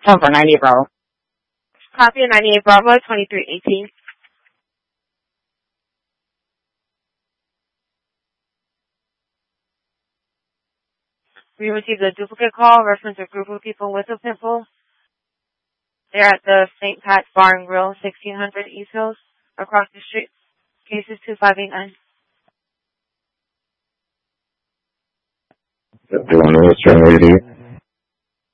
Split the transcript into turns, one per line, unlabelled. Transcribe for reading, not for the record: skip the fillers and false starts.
Over 98 Bravo.
Copy of 98 Bravo, 2318. We received a duplicate call reference a group of people with a pimple. They're at the St. Pat's Bar and Grill, 1600 East Hills, across the street. Cases 2589.
Do you want to return, lady?